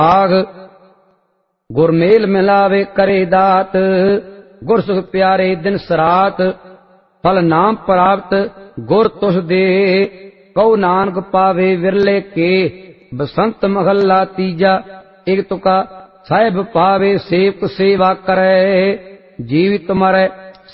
ਆਗ ਗੁਰ ਮੇਲ ਮਿਲਾਵੇ ਕਰੇ ਦਾਤ, ਗੁਰ ਸੁਖ ਪਿਆਰੇ ਦਿਨ ਸਰਾਤ, ਫਲ ਨਾਮ ਪ੍ਰਾਪਤ ਗੁਰ ਤੁਸ ਦੇ, ਕਉ ਨਾਨਕ ਪਾਵੇ ਵਿਰਲੇ ਕੇ। ਬਸੰਤ ਮਹੱਲਾ ਤੀਜਾ। ਇਕ ਤੁਕਾ ਸਾਹਿਬ ਪਾਵੇ ਸੇਵਕ ਸੇਵਾ ਕਰੈ, ਜੀਵਿਤ ਮਰੈ